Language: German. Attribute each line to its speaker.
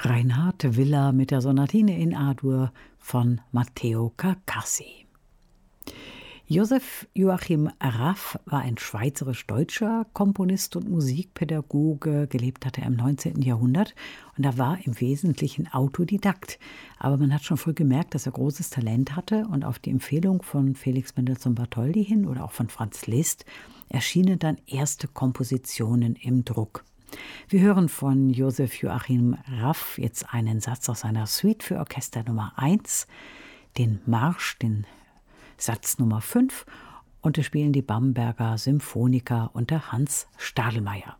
Speaker 1: Reinhard Willer mit der Sonatine in A-Dur von Matteo Carcassi. Josef Joachim Raff war ein schweizerisch-deutscher Komponist und Musikpädagoge. Gelebt hat er im 19. Jahrhundert und er war im Wesentlichen Autodidakt. Aber man hat schon früh gemerkt, dass er großes Talent hatte, und auf die Empfehlung von Felix Mendelssohn Bartholdy hin oder auch von Franz Liszt erschienen dann erste Kompositionen im Druck. Wir hören von Josef Joachim Raff jetzt einen Satz aus seiner Suite für Orchester Nummer 1, den Marsch, den Satz Nummer 5, und wir spielen die Bamberger Symphoniker unter Hans Stadelmeier.